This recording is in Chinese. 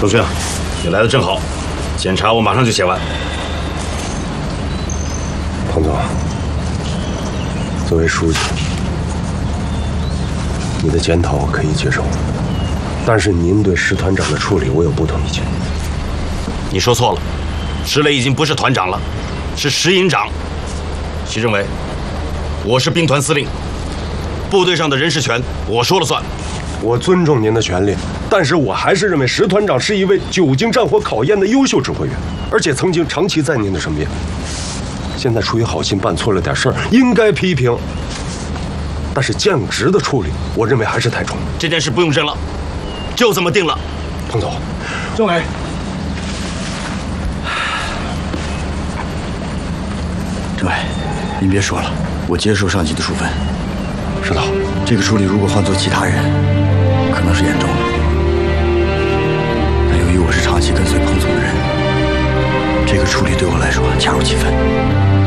周迅，你来的正好，检查我马上就写完。 彭总，作为书记，你的检讨我可以接受，但是您对石团长的处理我有不同意见。 你说错了，石磊已经不是团长了，是石营长。徐政委，我是兵团司令，部队上的人事权我说了算。 我尊重您的权利，但是我还是认为石团长是一位久经战火考验的优秀指挥员，而且曾经长期在您的身边。现在出于好心办错了点事儿，应该批评，但是降职的处理，我认为还是太重。 这件事不用争了，就这么定了。 彭总， 政委，政委，您别说了，我接受上级的处分。 石导， 这个处理如果换做其他人，可能是严重的。但由于我是长期跟随彭总的人，这个处理对我来说恰如其分。